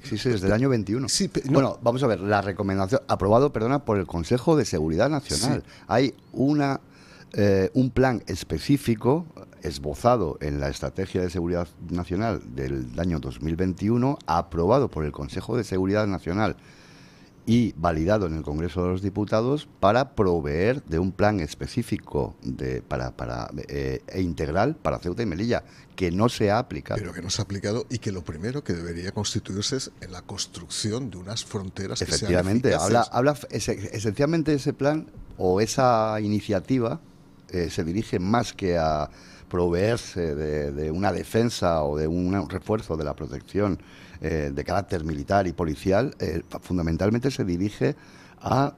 Sí, desde el año 21. Sí, no. Bueno, vamos a ver, la recomendación, aprobado, perdona, por el Consejo de Seguridad Nacional. Sí. Hay un plan específico esbozado en la Estrategia de Seguridad Nacional del año 2021, aprobado por el Consejo de Seguridad Nacional y validado en el Congreso de los Diputados para proveer de un plan específico e integral para Ceuta y Melilla, que no se ha aplicado. Pero que no se ha aplicado y que lo primero que debería constituirse es en la construcción de unas fronteras que sean eficaces. Efectivamente, esencialmente ese plan o esa iniciativa se dirige más que a proveerse de una defensa o de un refuerzo de la protección de carácter militar y policial, fundamentalmente se dirige a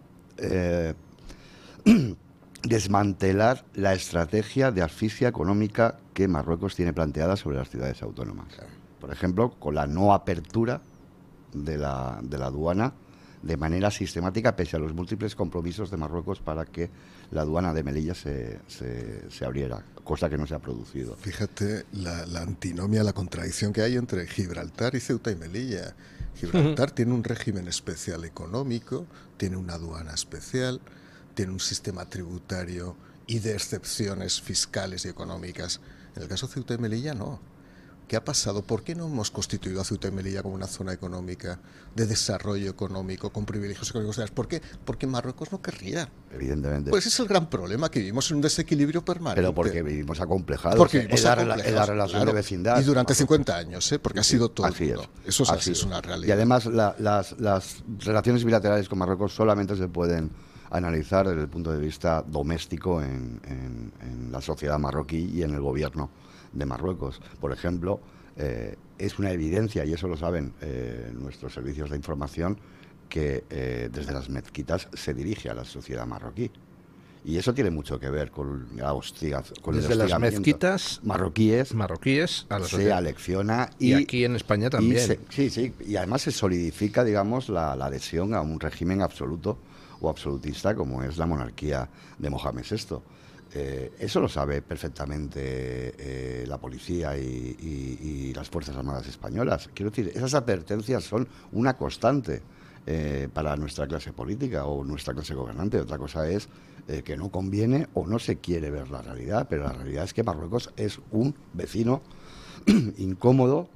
desmantelar la estrategia de asfixia económica que Marruecos tiene planteada sobre las ciudades autónomas. Por ejemplo, con la no apertura de la aduana de manera sistemática, pese a los múltiples compromisos de Marruecos para que la aduana de Melilla se abriera, cosa que no se ha producido. Fíjate la antinomia, la contradicción que hay entre Gibraltar y Ceuta y Melilla. Gibraltar tiene un régimen especial económico, tiene una aduana especial, tiene un sistema tributario y de excepciones fiscales y económicas. En el caso de Ceuta y Melilla, no. ¿Qué ha pasado? ¿Por qué no hemos constituido a Ceuta y Melilla como una zona económica de desarrollo económico, con privilegios económicos? ¿Por qué? Porque Marruecos no querría. Evidentemente. Pues ese es el gran problema, que vivimos en un desequilibrio permanente. Pero porque vivimos acomplejados. Porque vivimos acomplejados, en la relación de vecindad. Y durante 50 años, porque ha sido todo. Así es. Eso es así, es una realidad. Y además las relaciones bilaterales con Marruecos solamente se pueden analizar desde el punto de vista doméstico en la sociedad marroquí y en el gobierno de Marruecos. Por ejemplo, es una evidencia, y eso lo saben nuestros servicios de información, que desde las mezquitas se dirige a la sociedad marroquí. Y eso tiene mucho que ver con la desde las mezquitas marroquíes a la se sociedad. alecciona y aquí en España también. Y además se solidifica, digamos, la adhesión a un régimen absoluto o absolutista como es la monarquía de Mohamed VI. Eso lo sabe perfectamente la policía y las Fuerzas Armadas españolas. Quiero decir, esas advertencias son una constante para nuestra clase política o nuestra clase gobernante. Otra cosa es que no conviene o no se quiere ver la realidad, pero la realidad es que Marruecos es un vecino incómodo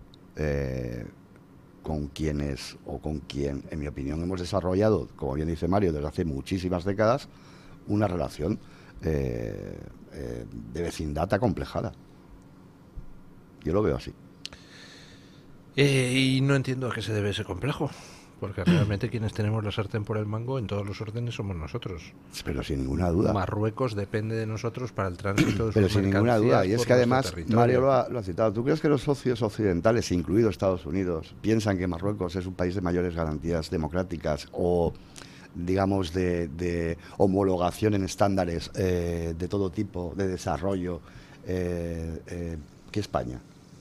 con quien, en mi opinión, hemos desarrollado, como bien dice Mario, desde hace muchísimas décadas, una relación de vecindad acomplejada. Yo lo veo así. Y no entiendo a qué se debe ese complejo, porque realmente quienes tenemos la sartén por el mango en todos los órdenes somos nosotros. Pero sin ninguna duda. Marruecos depende de nosotros para el tránsito de sus Pero sin ninguna duda. Y es que además, Mario lo ha citado, ¿tú crees que los socios occidentales, incluido Estados Unidos, piensan que Marruecos es un país de mayores garantías democráticas o, digamos, de homologación en estándares de todo tipo, de desarrollo, que España?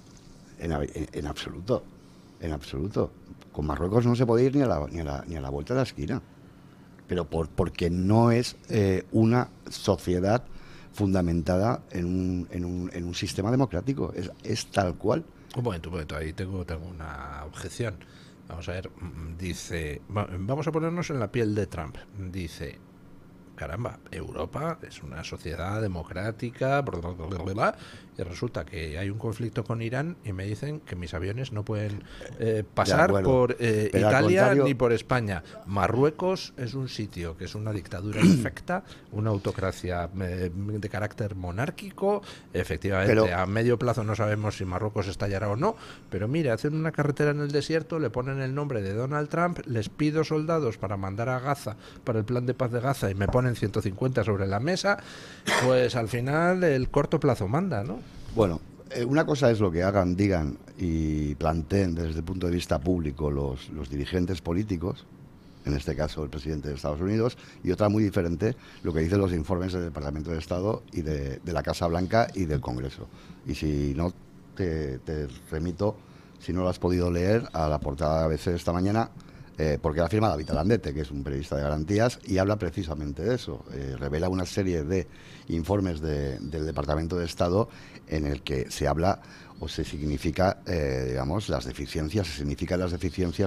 En absoluto. En absoluto. Con Marruecos no se puede ir ni a la vuelta de la esquina. Pero porque no es una sociedad fundamentada en un sistema democrático. Es tal cual. Un momento. Ahí tengo una objeción. Vamos a ver, dice, vamos a ponernos en la piel de Trump. Dice, caramba, Europa es una sociedad democrática, bla, bla, bla, bla, y resulta que hay un conflicto con Irán y me dicen que mis aviones no pueden pasar por Italia ni por España. Marruecos es un sitio que es una dictadura infecta, una autocracia de carácter monárquico. Efectivamente, a medio plazo no sabemos si Marruecos estallará o no, pero mire, hacen una carretera en el desierto, le ponen el nombre de Donald Trump, les pido soldados para mandar a Gaza, para el plan de paz de Gaza, y me ponen 150 sobre la mesa, pues al final el corto plazo manda, ¿no? Bueno, una cosa es lo que hagan, digan y planteen desde el punto de vista público los dirigentes políticos, en este caso el presidente de Estados Unidos, y otra muy diferente lo que dicen los informes del Departamento de Estado y de la Casa Blanca y del Congreso. Y si no, te remito, si no lo has podido leer, a la portada de ABC de esta mañana, porque la firma David Alandete, que es un periodista de garantías, y habla precisamente de eso. Revela una serie de informes del Departamento de Estado en el que se habla o se significa, digamos, se significan las deficiencias